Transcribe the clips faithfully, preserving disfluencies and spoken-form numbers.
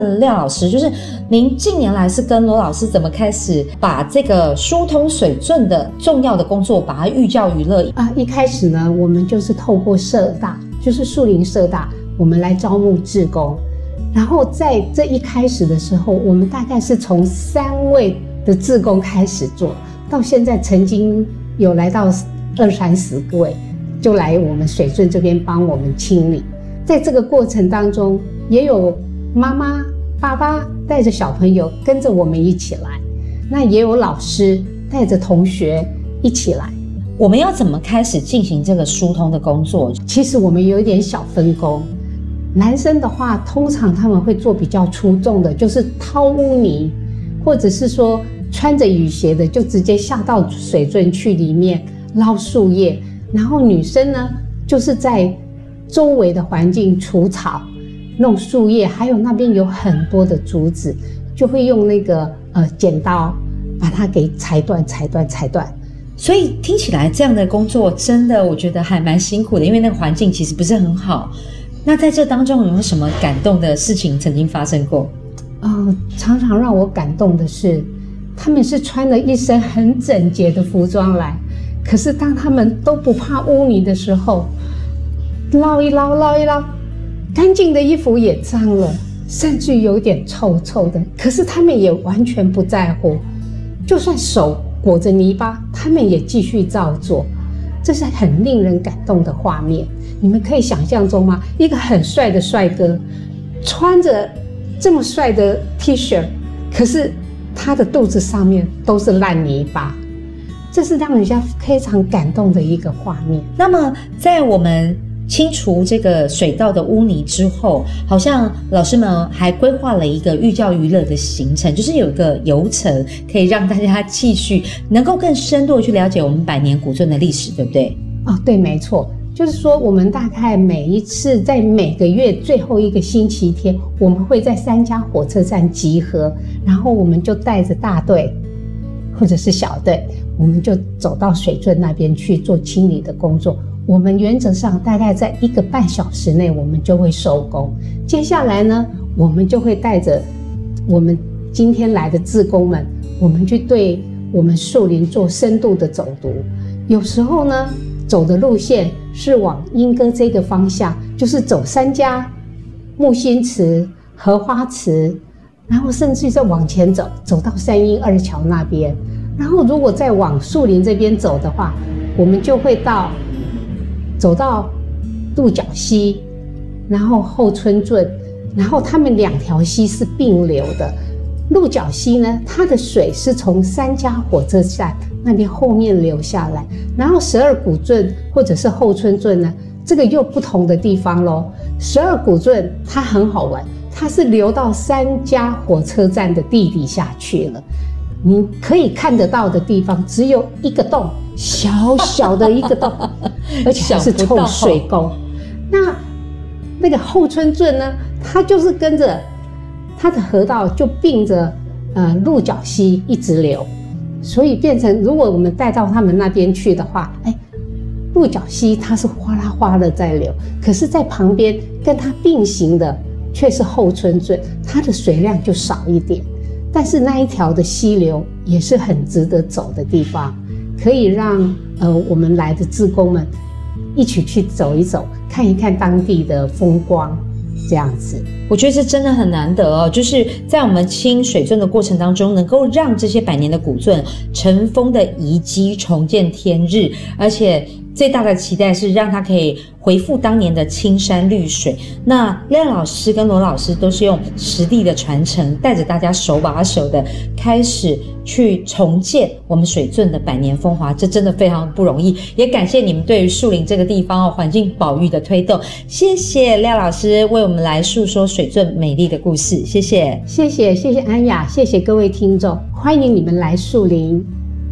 廖老师，就是您近年来是跟罗老师怎么开始把这个疏通水圳的重要的工作把它寓教于乐啊？一开始呢，我们就是透过社大，就是树林社大，我们来招募志工。然后在这一开始的时候，我们大概是从三位的志工开始做，到现在曾经有来到二三十位，就来我们水圳这边帮我们清理。在这个过程当中，也有妈妈、爸爸带着小朋友跟着我们一起来，那也有老师带着同学一起来。 我们要怎么开始进行这个疏通的工作？ 其实我们有一点小分工。男生的话，通常他们会做比较出众的，就是掏污泥，或者是说穿着雨鞋的就直接下到水圳去里面捞树叶。然后女生呢，就是在周围的环境除草、弄树叶，还有那边有很多的竹子，就会用那个呃剪刀把它给裁断、裁断、裁断。 所以听起来这样的工作真的，我觉得还蛮辛苦的，因为那个环境其实不是很好。那在这当中有没有什么感动的事情曾经发生过？ 呃，常常让我感动的是，他们是穿了一身很整洁的服装来，可是当他们都不怕污泥的时候，捞一捞捞一捞，干净的衣服也脏了，甚至有点臭臭的，可是他们也完全不在乎，就算手裹着泥巴，他们也继续照做。这是很令人感动的画面，你们可以想象中吗？一个很帅的帅哥，穿着这么帅的 T 恤，可是他的肚子上面都是烂泥巴，这是让人家非常感动的一个画面。 那么在我们清除这个水道的污泥之后，好像老师们还规划了一个寓教于乐的行程，就是有一个游程可以让大家继续能够更深度的去了解我们百年古镇的历史，对不对？ 哦，对，没错，就是说我们大概每一次在每个月最后一个星期天，我们会在三家火车站集合，然后我们就带着大队或者是小队，我们就走到水圳那边去做清理的工作。我们原则上大概在一个半小时内我们就会收工。接下来呢，我们就会带着我们今天来的志工们，我们去对我们树林做深度的走读。有时候呢，走的路线是往莺歌这个方向，就是走三家、木心祠、荷花祠，然后甚至再往前走，走到三鹰二桥那边。然后如果再往树林这边走的话，我们就会到走到鹿角溪，然后后村圳，然后他们两条溪是并流的。鹿角溪呢，它的水是从三家火车站那边后面流下来，然后十二股圳或者是后村圳呢，这个又不同的地方咯。十二股圳它很好玩，它是流到三家火车站的地底下去了。你可以看得到的地方只有一个洞，小小的一个洞，而且还是臭水沟。那那个后村圳呢，它就是跟着它的河道就并着呃鹿角溪一直流，所以变成如果我们带到他们那边去的话，哎，鹿角溪它是哗啦哗啦在流，可是在旁边跟它并行的却是后村圳，它的水量就少一点。但是那一条的溪流也是很值得走的地方，可以让呃我们来的志工们一起去走一走，看一看当地的风光，这样子。 我觉得这真的很难得哦，就是在我们清水圳的过程当中，能够让这些百年的古圳尘封的遗迹重见天日，而且最大的期待是让它可以恢复当年的青山绿水。那廖老师跟罗老师都是用实地的传承，带着大家手把手的开始去重建我们水圳的百年风华，这真的非常不容易。也感谢你们对于树林这个地方哦环境保育的推动，谢谢廖老师为我们来述说水圳美丽的故事，谢谢， 谢谢，谢谢安雅，谢谢各位听众，欢迎你们来树林。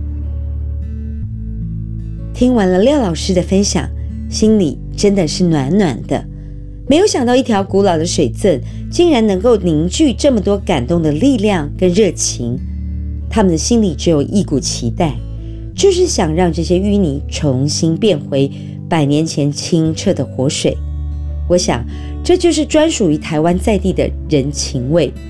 听完了廖老师的分享，心里真的是暖暖的。没有想到一条古老的水圳竟然能够凝聚这么多感动的力量跟热情，他们的心里只有一股期待，就是想让这些淤泥重新变回百年前清澈的活水。 我想，这就是专属于台湾在地的人情味。